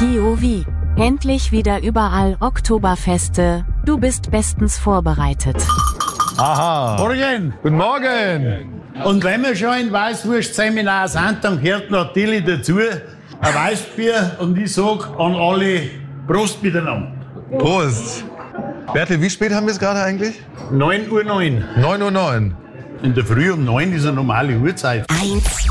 POV. Endlich wieder überall Oktoberfeste. Du bist bestens vorbereitet. Aha. Morgen. Guten Morgen. Und wenn wir schon in Weißwurst-Seminar sind, dann gehört natürlich dazu ein Weißbier. Und ich sag an alle Prost miteinander. Prost. Bertel, wie spät haben wir es gerade eigentlich? 9:09 Uhr. 9:09 Uhr. In der Früh um 9 ist eine normale Uhrzeit. 1,